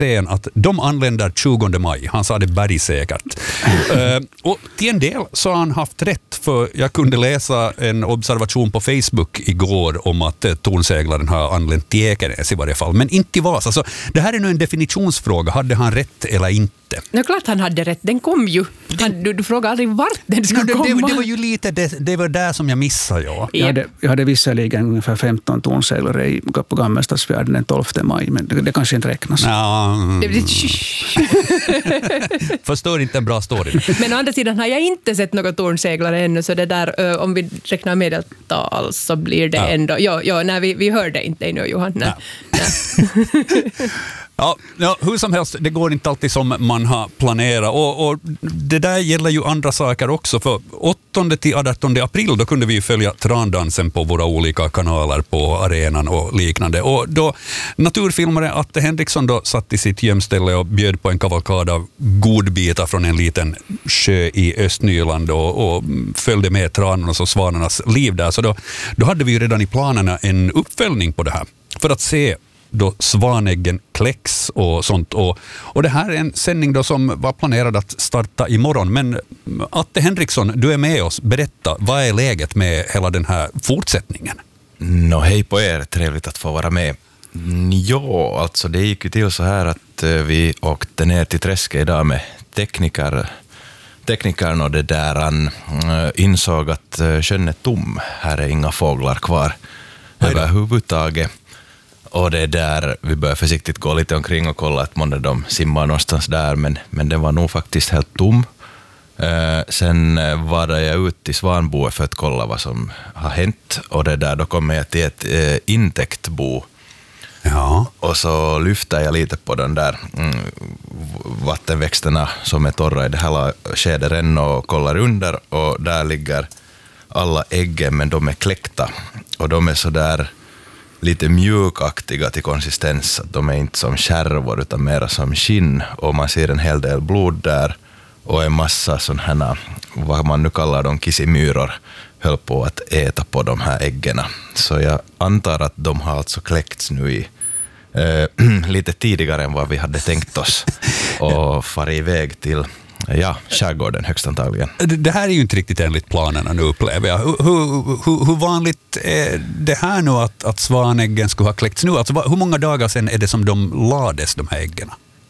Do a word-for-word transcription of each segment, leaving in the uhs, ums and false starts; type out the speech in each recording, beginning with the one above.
sen att de anländer tjugonde maj. Han sa det bergsäkert. uh, och till en del så har han haft rätt, för jag kunde läsa en observation på Facebook igår om att uh, tornseglaren har anlänt till Ekenäs i varje fall, men inte till Vasa. Så det här är nu en definitionsfråga. Hade han rätt eller inte? Det är klart han hade rätt. Den kom ju. Han, du, du frågar aldrig vart den ska no, komma. Det, det var ju lite, det, det var där som jag missade. Ja. Jag, hade, jag hade visserligen ungefär femton tornseglare i, på Gammelstadsfjärden den tolfte maj, men det, det kanske inte räknas. Ja, mm. det, Förstår inte en bra story. Men å andra sidan har jag inte sett några tornseglare ännu, så det där, om vi räknar medeltal så blir det ja. ändå... Ja, ja, nej, vi, vi hörde inte ännu, Johan. Nej. Nej. Ja, ja, hur som helst, det går inte alltid som man har planerat. Och, och det där gäller ju andra saker också. För åttonde till artonde april då kunde vi ju följa trandansen på våra olika kanaler på arenan och liknande. Och då naturfilmare Atte Henriksson då satt i sitt gömställe och bjöd på en kavalkad av godbitar från en liten sjö i Östnyland och, och följde med tranornas och svanarnas liv där. Så då, då hade vi ju redan i planerna en uppföljning på det här för att se då svanäggen kläcks och sånt. Och, och det här är en sändning då som var planerad att starta imorgon. Men Atte Henriksson, du är med oss. Berätta, vad är läget med hela den här fortsättningen? Nå, hej på er. Trevligt att få vara med. Ja, alltså det gick ju till så här att vi åkte ner till Träske idag med tekniker. Teknikern och det där han insåg att sjön är tom. Här är inga fåglar kvar överhuvudtaget. Och det där, vi började försiktigt gå lite omkring och kolla att månde de simmar någonstans där, men, men den var nog faktiskt helt tom. Eh, sen var jag ut till Svanboet för att kolla vad som har hänt, och det där, då kom jag till ett eh, intäktbo. Ja. Och så lyfte jag lite på den där mm, vattenväxterna som är torra i det här skedet än och kollar under, och där ligger alla äggen, men de är kläckta och de är så där lite mjukaktiga till konsistens. De är inte som kärvor utan mera som skinn, och man ser en hel del blod där och en massa sådana här, vad man nu kallar dem, kissimyror höll på att äta på de här äggen. Så jag antar att de har alltså kläckts nu i eh, lite tidigare än vad vi hade tänkt oss och fara iväg till ja, skärgården högst antagligen. Det här är ju inte riktigt enligt planerna nu, upplever jag. Hur, hur, hur vanligt är det här nu att, att svanäggen skulle ha kläckts nu? Alltså, hur många dagar sedan är det som de lades, de här äggen?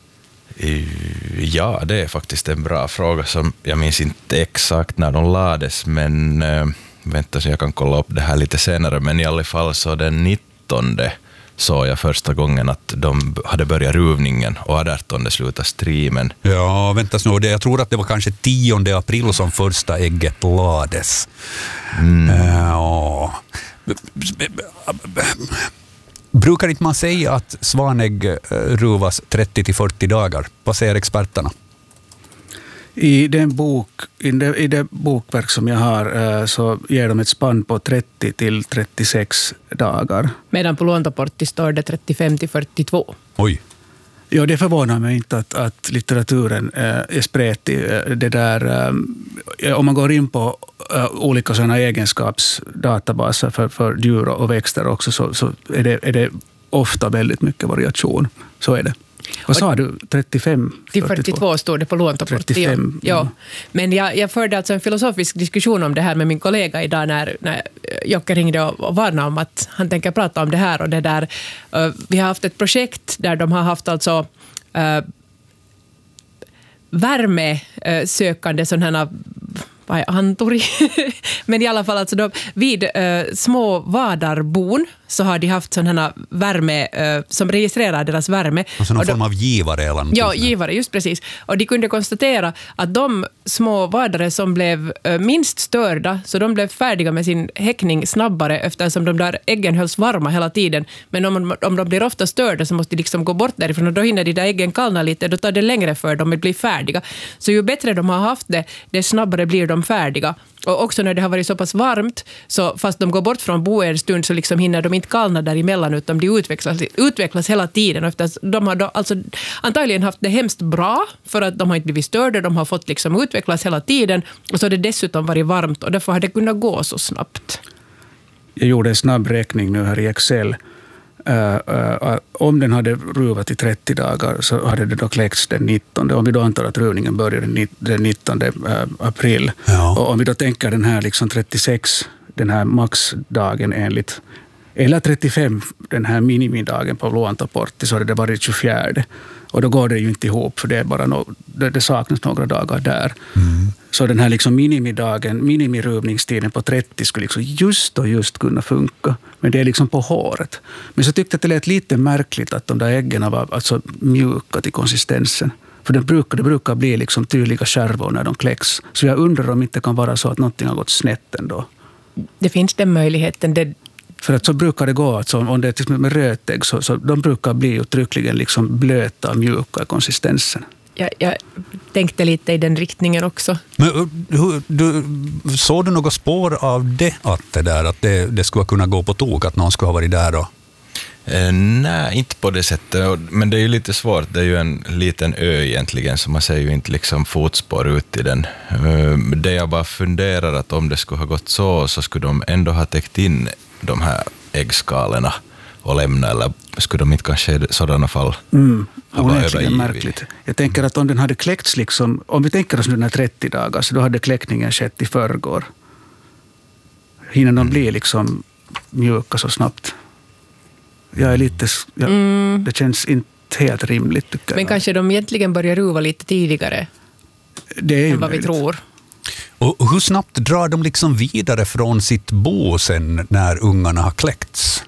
Ja, det är faktiskt en bra fråga. Som jag minns inte exakt när de lades, men äh, vänta så jag kan kolla upp det här lite senare. Men i alla fall så den nittonde såg jag första gången att de hade börjat ruvningen och artonde slutade streamen. Ja, vänta nu. Jag tror att det var kanske tionde april som första ägget lades. Mm. Ja. Brukar inte man säga att svanägg ruvas trettio till fyrtio dagar? Vad säger experterna? I den bok, i det, i det bokverk som jag har så ger de ett spann på trettio till trettiosex dagar. Medan på Luontoportti står det trettiofem till fyrtiotvå. Oj. Ja, det förvånar mig inte att, att litteraturen är spretig. Det där, om man går in på olika sådana egenskapsdatabaser för, för djur och växter också, så, så är, det, är det ofta väldigt mycket variation. Så är det. Vad sa du? trettiofem? Till fyrtiotvå står det på Luontoportti. trettiofem, ja. Ja. Men jag, jag förde alltså en filosofisk diskussion om det här med min kollega idag när, när Jocke ringde och, och varnade om att han tänker prata om det här och det där. Uh, vi har haft ett projekt där de har haft alltså uh, värmesökande sådana här anturi. Men i alla fall alltså då, vid uh, små vadarbon så har de haft sådana värme uh, som registrerar deras värme. Alltså någon och då, form av givare eller något. Ja, givare, just precis. Och de kunde konstatera att de små vadare som blev uh, minst störda, så de blev färdiga med sin häckning snabbare eftersom de där äggen hölls varma hela tiden. Men om, om de blir ofta störda så måste de liksom gå bort därifrån, och då hinner de där äggen kallna lite, då tar det längre för dem att bli färdiga. Så ju bättre de har haft det, desto snabbare blir de färdiga. Och också när det har varit så pass varmt, så fast de går bort från boet en stund så liksom hinner de inte kallna däremellan, utan de utvecklas, utvecklas hela tiden. Efter de har då, alltså, antagligen haft det hemskt bra för att de har inte blivit störda, de har fått liksom utvecklas hela tiden, och så har det dessutom varit varmt och därför har det kunnat gå så snabbt. Jag gjorde en snabb räkning nu här i Excel. Uh, uh, om den hade ruvat i trettio dagar så hade det då kläckts den nittonde. Om vi då antar att ruvningen började den nittonde uh, april. Ja. Och om vi då tänker den här liksom trettiosex, den här maxdagen enligt, eller trettiofem, den här minimidagen på Luontoportti, så hade det varit tjugofjärde. Och då går det ju inte ihop, för det, är bara no, det, det saknas några dagar där. Mm. Så den här liksom minimidagen, minimiruvningstiden på trettio skulle liksom just och just kunna funka. Men det är liksom på håret. Men så tyckte jag att det lät lite märkligt att de där äggen var alltså mjuka till konsistensen. För det brukar, det brukar bli liksom tydliga skärvor när de kläcks. Så jag undrar om det inte kan vara så att någonting har gått snett ändå. Det finns den möjligheten. Det... För att så brukar det gå, alltså om det är till exempel med rötägg, så, så de brukar bli uttryckligen liksom blöta och mjuka i konsistensen. Jag, jag tänkte lite i den riktningen också. Men du, du, såg du något spår av det, att det, där, att det, det skulle kunna gå på tok, att någon skulle ha varit där då? Eh, nej, inte på det sättet. Men det är ju lite svårt. Det är ju en liten ö egentligen, så man ser ju inte liksom fotspår ut i den. Eh, det jag bara funderar att om det skulle ha gått så, så skulle de ändå ha täckt in de här äggskalorna och lämna, eller skulle de inte kanske i sådana fall mm, ha varit övergivit? Märkligt. Jag tänker att om den hade kläckts, liksom, om vi tänker oss nu den här trettio dagar, så då hade kläckningen skett i förrgår. Hinner de mm. bli liksom mjuka så snabbt? Jag är lite, jag, mm. Det känns inte helt rimligt, tycker Men jag. kanske de egentligen börjar ruva lite tidigare det är än vad möjligt. Vi tror. Och hur snabbt drar de liksom vidare från sitt bo sen när ungarna har kläckts?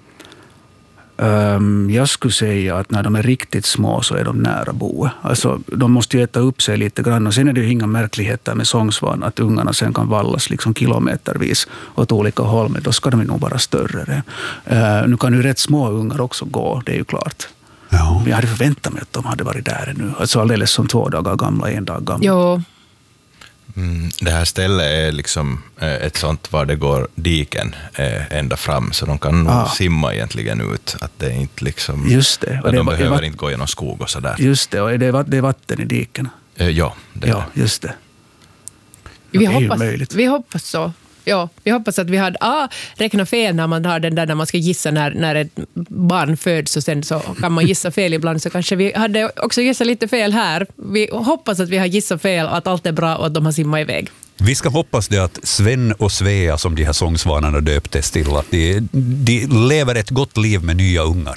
Um, jag skulle säga att när de är riktigt små så är de nära boet. Alltså, de måste ju äta upp sig lite grann. Och sen är det ju inga märkligheter med sångsvan att ungarna sen kan vallas liksom kilometervis åt olika håll. Men då ska de ju nog vara större. Uh, nu kan ju rätt små ungar också gå, det är ju klart. Ja. Men jag hade förväntat mig att de hade varit där nu. Alltså alldeles som två dagar gamla, en dag gamla. Jo. Mm, det här stället är liksom ett sånt var det går diken eh, ända fram, så de kan nog ah. simma egentligen ut. Att det är inte liksom, just det. Och de det behöver är, inte gå genom skog och sådär. Just det, och det är, det är vatten i diken. Eh, ja, det är ja, det. just det. Vi, det hoppas, vi hoppas så. Ja, vi hoppas att vi hade ah, räknat fel när man har den där när man ska gissa när, när ett barn föds, och sen så kan man gissa fel ibland, så kanske vi hade också gissat lite fel här. Vi hoppas att vi har gissat fel och att allt är bra och att de har simmat iväg. Vi ska hoppas det att Sven och Svea, som de här sångsvanarna döptes till, att de, de lever ett gott liv med nya ungar.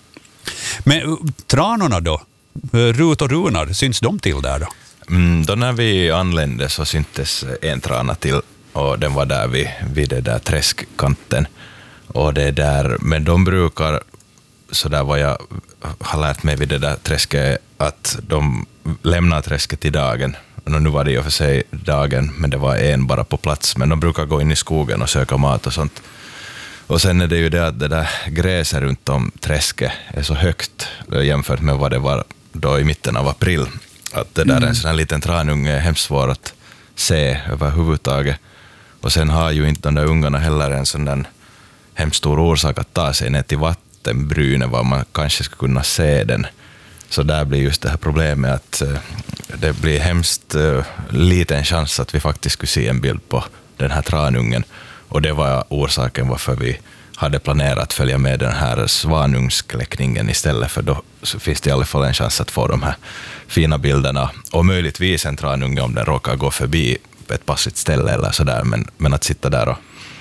Men tranorna då? Rut och Runar, syns de till där då? Mm, då när vi anlände så syntes en trana till, och den var där vid, vid det där träskkanten. Och det där, men de brukar, så där vad jag har lärt mig vid det där träsket, att de lämnar träsket i dagen. Och nu var det ju för sig dagen, men det var en bara på plats. Men de brukar gå in i skogen och söka mat och sånt. Och sen är det ju det att det där gräset runt om träsket är så högt jämfört med vad det var då i mitten av april. Att det där mm. en sån här liten tranunge är hemskt svår att se överhuvudtaget. Och sen har ju inte de där ungarna heller en sån där hemskt stor orsak att ta sig ner till vattenbrynet, var man kanske skulle kunna se den. Så där blir just det här problemet att uh, det blir hemskt uh, liten chans att vi faktiskt skulle se en bild på den här tranungen. Och det var orsaken varför vi hade planerat att följa med den här svanungskläckningen istället, för då finns det i alla fall en chans att få de här fina bilderna. Och möjligtvis en tranunge om den råkar gå förbi ett passigt ställe eller sådär, men, men att sitta där och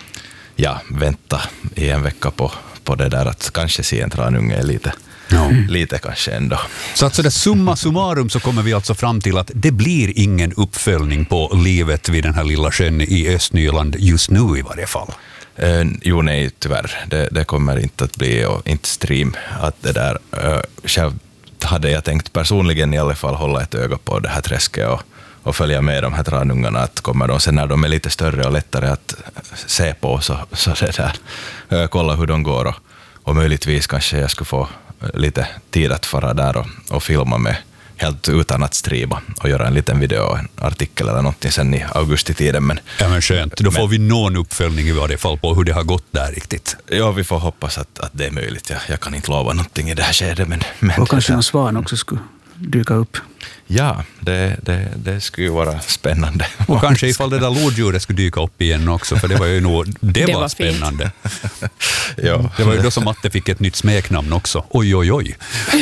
ja, vänta i en vecka på, på det där att kanske se en tranunge är lite, ja. lite kanske ändå. Så att sådär summa summarum så kommer vi alltså fram till att det blir ingen uppföljning på livet vid den här lilla sjön i Östnyland just nu i varje fall. Eh, jo, nej, tyvärr. Det, det kommer inte att bli, och inte stream. Att det där, eh, själv hade jag tänkt personligen i alla fall hålla ett öga på det här träsket och, och följa med de här tranungarna, att kommer de sen när de är lite större och lättare att se på, så, så det där, eh, kolla hur de går, och, och möjligtvis kanske jag skulle få lite tid att fara där och, och filma med helt utan att streama och göra en liten video, en artikel eller någonting sen i augustitiden. Men, ja, men skönt. Då får men, vi någon uppföljning i varje fall på hur det har gått där riktigt. Ja, vi får hoppas att, att det är möjligt. Jag, jag kan inte lova någonting i det här skedet. Men, men och kanske en svan också skulle dyka upp. Ja, det, det, det skulle ju vara spännande. Och kanske ifall det där lodjuret skulle dyka upp igen också, för det var ju nog, det, det var, var spännande. Ja. Det var ju då som Matte fick ett nytt smeknamn också. Oj, oj, oj.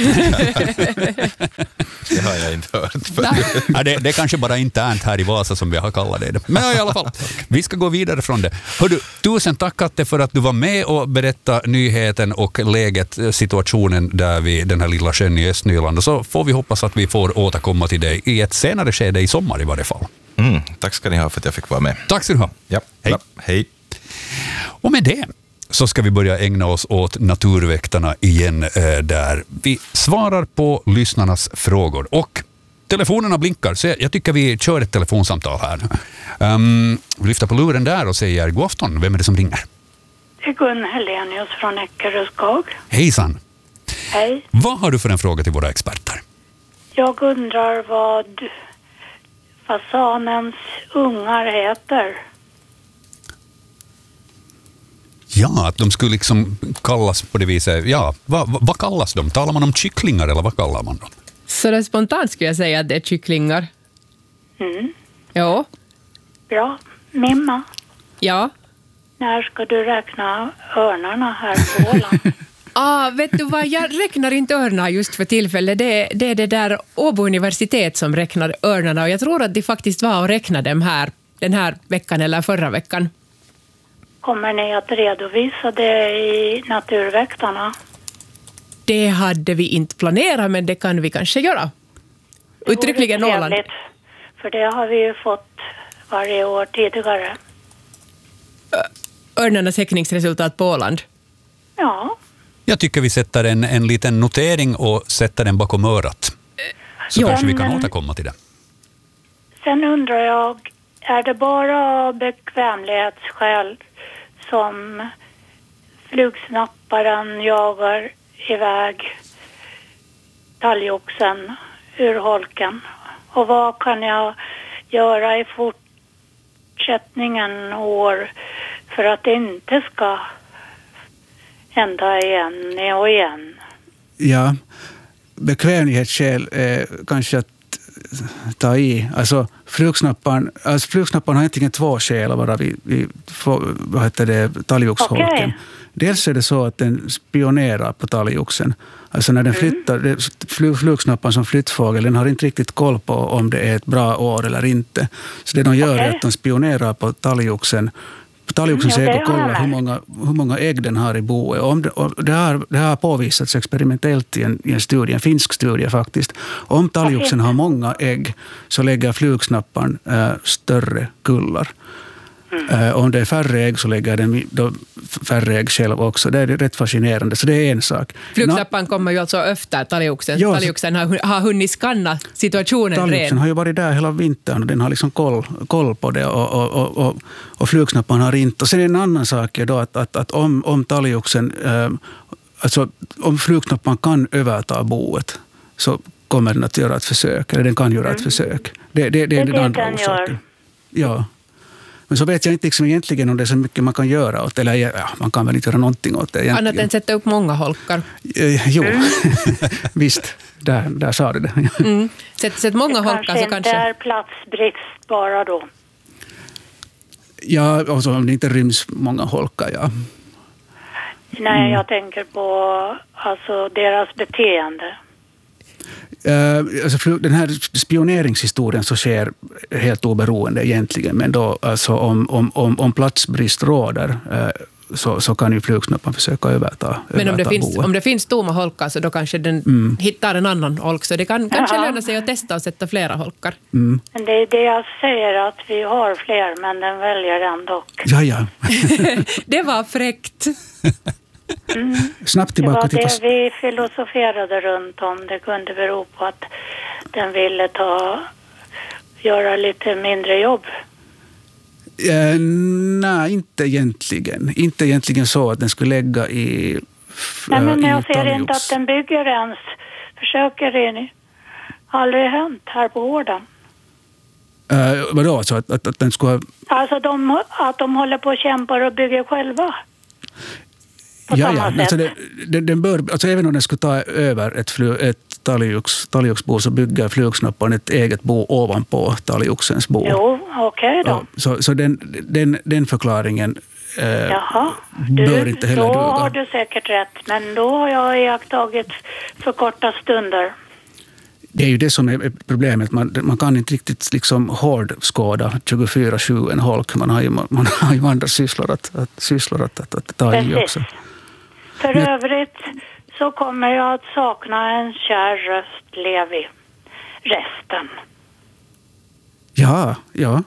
Det har jag inte hört. Ja, det, det är kanske bara internt här i Vasa som vi har kallat det. Men i alla fall, vi ska gå vidare från det. Hördu, tusen tack Atte för att du var med och berättade nyheten och läget, situationen där vid den här lilla sjön i Östnyland. Och så får vi hoppas att vi får återkomma till dig i ett senare skede i sommar i varje fall. Mm, tack ska ni ha för att jag fick vara med. Tack ska du ha. Ja, hej. Bra. Hej. Och med det så ska vi börja ägna oss åt Naturväktarna igen, där vi svarar på lyssnarnas frågor. Och telefonerna blinkar, så jag tycker vi kör ett telefonsamtal här. Um, vi lyfter på luren där och säger god afton. Vem är det som ringer? Det är Gun Helenius från Eckeröskog. Hejsan. Hej. Vad har du för en fråga till våra experter? Jag undrar vad fasanens ungar heter. Ja, att de skulle liksom kallas på det viset. Ja, vad, vad, vad kallas de? Talar man om kycklingar eller vad kallar man dem? Så det spontant skulle jag säga att det är kycklingar. Mm. Ja. Bra. Mimma, Ja. när ska du räkna örnarna här på Åland? Ah, vet du vad, jag räknar inte örnar just för tillfället. Det, det är det där Åbo universitet som räknar örnarna, och jag tror att de faktiskt var och räknade dem här den här veckan eller förra veckan. Kommer ni att redovisa det i Naturväktarna? Det hade vi inte planerat, men det kan vi kanske göra. Uttryckligen Det vore Åland. trevligt, för det har vi ju fått varje år tidigare. Örnarnas häckningsresultat på Åland. Ja. Jag tycker vi sätter en, en liten notering och sätter den bakom örat. Så Jo. kanske vi kan Men- återkomma till det. Sen undrar jag, är det bara bekvämlighetsskäl som flugsnapparen jagar iväg talgoxen ur holken? Och vad kan jag göra i fortsättningen år för att det inte ska hända igen och igen? Ja, bekvämlighetsskäl är kanske att ta i. Alltså flugsnapparen, alltså flugsnapparen har egentligen två skäl att vara vid, vid vad heter det, talgoxholken. Okej. Dels är det så att den spionerar på talgoxen. Alltså när den flyttar, det, flyg, flugsnapparen som flyttfågel, den har inte riktigt koll på om det är ett bra år eller inte. Så det de gör Okej. är att de spionerar på talgoxen. På talgoxens Mm, ägg det och har jag kollar hur märkt. många, hur många ägg den har i boet. Och om det, och det, har, det har påvisats experimentellt i en, i en studie, en finsk studie faktiskt. Om talgoxen har många ägg så lägger flugsnapparen äh, större kullar. Mm. Äh, om det är färre ägg så lägger den då färre ägg själv också. Det är rätt fascinerande. Så det är en sak. Flugsnapparen kommer ju alltså efter talgoxen. Ja, så- Talgoxen har, har hunnit skanna situationen Talgoxen redan. har ju varit där hela vintern och den har liksom koll, koll på det och, och, och, och, och flugsnapparen har inte. Och sen en annan sak är då att, att, att om, om talgoxen, eh, alltså om flugsnapparen kan överta boet så kommer den att göra ett försök, eller den kan göra ett försök. Det, det, det är Det är den det andra den orsaken. Ja. Men så vet jag inte liksom egentligen om det är så mycket man kan göra åt det, eller ja, man kan väl inte göra någonting åt det egentligen. Annat än sätta upp många holkar. Eh, jo, visst, där, där sa du det. Mm. Sätt, sätt många Det holkar kanske så inte kanske... är platsbrist bara då. Ja, och så om det inte ryms många holkar, ja. Nej, jag tänker på alltså deras beteende. Uh, alltså, flu- den här spioneringshistorien så sker helt oberoende egentligen, men då, alltså, om, om, om, om platsbrist råder uh, så, så kan ju flugsnapparen försöka överta, Men om det, överta finns, boet. om det finns tomma holkar så då kanske den Mm. hittar en annan holk. Så det kan kanske Jaha. löna sig att testa och sätta flera holkar. Mm. Men det är det jag säger, att vi har fler, men den väljer ändå. Ja, ja. Det var fräckt. Snabbt Det var tillbaka till... det vi filosoferade runt om. Det kunde bero på att den ville ta, göra lite mindre jobb. Uh, nej, inte egentligen. Inte egentligen så att den skulle lägga i... f- Nej, men i jag ser talgox. inte att den bygger ens. Försöker det aldrig hänt här på gården. Uh, vadå, så att, att, att den skulle ha... Alltså de, att de håller på och kämpar och bygger själva. På Ja, samma ja. sätt. Alltså det, den, den bör, alltså även om den skulle ta över ett, fly, ett talgox, talgoxbo så bygger flugsnappan ett eget bo ovanpå talgoxens bo. Jo, okej okay då. Så, så den, den, den förklaringen eh, Jaha, bör du, inte heller då duga. har du säkert rätt. Men då har jag iakttagit för korta stunder. Det är ju det som är problemet. Man, man kan inte riktigt liksom hårdskåda tjugofyra sju en holk. Man har ju, man har ju andra sysslor att, att, sysslor att, att, att ta i också. För Men, övrigt så kommer jag att sakna en kär röst, Levi. Resten. Ja, ja.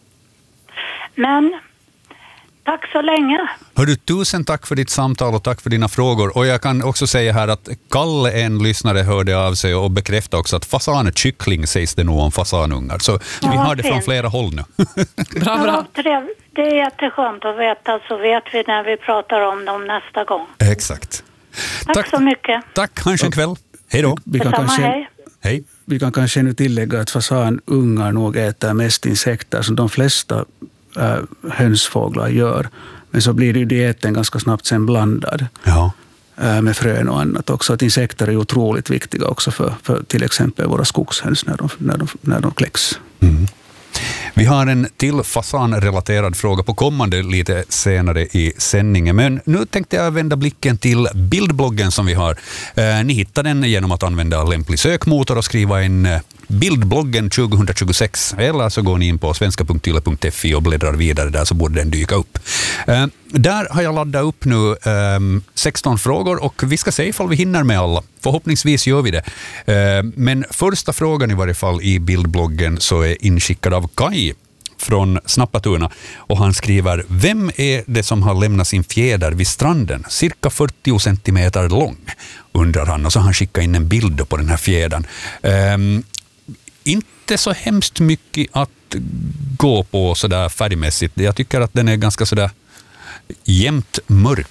Men tack så länge. Hördu, tusen tack för ditt samtal och tack för dina frågor. Och jag kan också säga här att Kalle, en lyssnare, hörde av sig och bekräftade också att fasankyckling sägs det nog om fasanungar. Så ja, vi har det fint. Från flera håll nu. Bra, bra. Ja, det är jätteskönt att veta, så vet vi när vi pratar om dem nästa gång. Exakt. Tack, tack så mycket. Tack, kanske en kväll. Hej då. Vi kan, kanske, hej. Hej. vi kan kanske nu tillägga att fasanungar nog äter mest insekter som de flesta äh, hönsfåglar gör. Men så blir ju dieten ganska snabbt sen blandad Ja. äh, med frön och annat också. Att insekter är otroligt viktiga också för, för till exempel våra skogshöns när de, när de, när de kläcks. Mm. Vi har en till fasanrelaterad fråga på kommande lite senare i sändningen. Men nu tänkte jag vända blicken till bildbloggen som vi har. Eh, ni hittar den genom att använda lämplig sökmotor och skriva in eh, bildbloggen tjugohundratjugosex. Eller så går ni in på svenska punkt yle punkt fi och bläddrar vidare där, så borde den dyka upp. Eh, där har jag laddat upp nu eh, sexton frågor och vi ska se ifall vi hinner med alla. Förhoppningsvis gör vi det. Eh, men första frågan i varje fall i bildbloggen så är inskickad av Kai från Snappatuna och han skriver: vem är det som har lämnat sin fjäder vid stranden? Cirka fyrtio centimeter lång, undrar han, och så har han skickat in en bild på den här fjädern. Um, inte så hemskt mycket att gå på sådär färgmässigt. Jag tycker att den är ganska sådär jämnt mörk.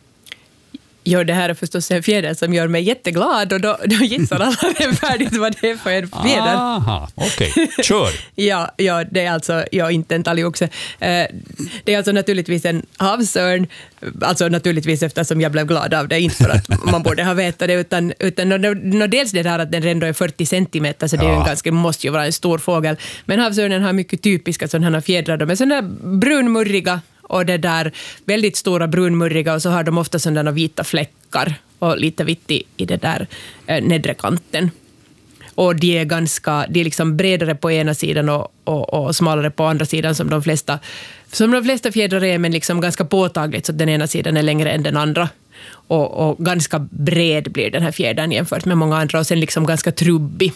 Jo, det här är förstås en fjäder som gör mig jätteglad och då, då gissar alla vem färdigt vad det är för en fjäder. Aha, okej. Okay. Kör! ja, ja, det är alltså ja, inte en talgoxe. Eh, det är alltså naturligtvis en havsörn, alltså naturligtvis eftersom jag blev glad av det, inte för att man borde ha vetat det, utan, utan no, no, dels det här att den ändå är fyrtio centimeter, så det är ju en ganska, måste ju vara en stor fågel. Men havsörnen har mycket typiska sådana fjädrar, de är sådana brunmurriga, och det där väldigt stora brunmurriga, och så har de ofta sådana vita fläckar och lite vitt i, i det där eh, nedre kanten. Och de är ganska, de är liksom bredare på ena sidan och, och, och smalare på andra sidan som de flesta, som de flesta fjädrar är, men liksom ganska påtagligt så att den ena sidan är längre än den andra. Och, och ganska bred blir den här fjädern jämfört med många andra, och sen liksom ganska trubbig.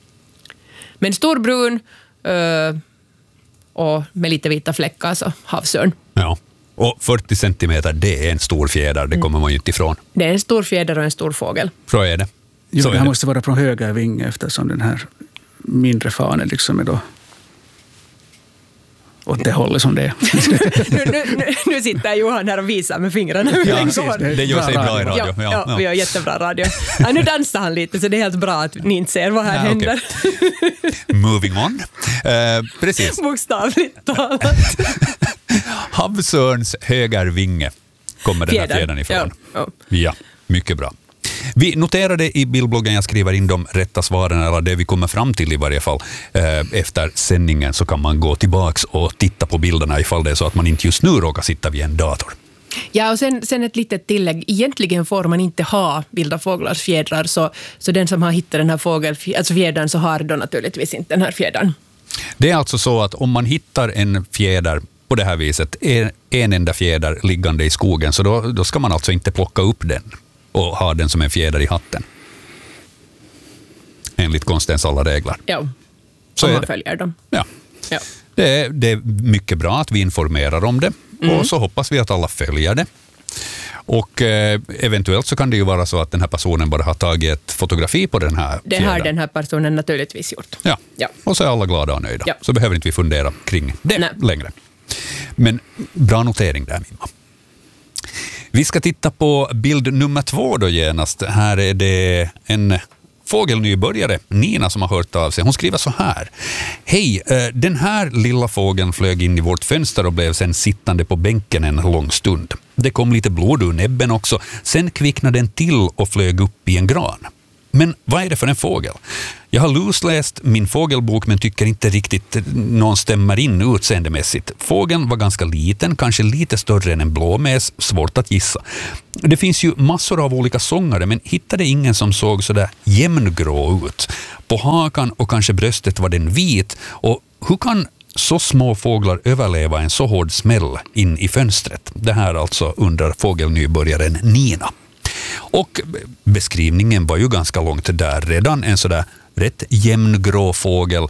Men storbrun eh, och med lite vita fläckar, så havsörn. Ja, och fyrtio centimeter, det är en stor fjäder, det kommer man ju inte ifrån. Det är en stor fjäder och en stor fågel. Så är det. Jo, Så det är här det. måste vara från höger vinge, eftersom den här mindre fanen liksom är då åt det hållet som det är. nu, nu, nu, nu sitter Johan här och visar med fingrarna. Ja, det, det gör sig bra i radio. Ja, Ja, ja, vi har jättebra radio. Ja, nu dansar han lite, så det är helt bra att ni inte ser vad här Ja, händer. okay. Moving on. Uh, precis. Bokstavligt talat. Havsörns högervinge kommer den här Fjädern. fjädern ifrån. Ja, Ja, mycket bra. Vi noterade i bildbloggen, jag skriver in de rätta svaren, eller det vi kommer fram till i varje fall. Eh, efter sändningen så kan man gå tillbaks och titta på bilderna ifall det är så att man inte just nu råkar sitta vid en dator. Ja, och sen, sen ett litet tillägg. Egentligen får man inte ha vilda fåglars fjädrar, så, så den som har hittat den här fågel, alltså fjädern, så har då naturligtvis inte den här fjädern. Det är alltså så att om man hittar en fjäder på det här viset, en, en enda fjäder liggande i skogen, så då, då ska man alltså inte plocka upp den och ha den som en fjäder i hatten. Enligt konstens alla regler. Ja, så om är man det. följer dem. Ja. Ja. Det, är, det är mycket bra att vi informerar om det, mm. och så hoppas vi att alla följer det. Och eh, eventuellt så kan det ju vara så att den här personen bara har tagit ett fotografi på den här Det fjädern. har den här personen naturligtvis gjort. Ja. Ja. Och så är alla glada och nöjda. Ja. Så behöver inte vi fundera kring det Nej. längre. Men bra notering där, Mimma. Vi ska titta på bild nummer två då genast. Här är det en fågelnybörjare, Nina, som har hört av sig. Hon skriver så här: hej, den här lilla fågeln flög in i vårt fönster och blev sen sittande på bänken en lång stund. Det kom lite blod ur näbben också. Sen kvicknade den till och flög upp i en gran. Men vad är det för en fågel? Jag har lusläst min fågelbok men tycker inte riktigt någon stämmer in utseendemässigt. Fågeln var ganska liten, kanske lite större än en blåmes, svårt att gissa. Det finns ju massor av olika sångare men hittade ingen som såg så där jämngrå ut. På hakan och kanske bröstet var den vit, och hur kan så små fåglar överleva en så hård smäll in i fönstret? Det här alltså undrar fågelnybörjaren Nina. Och beskrivningen var ju ganska långt där redan. En sådär rätt jämngrå fågel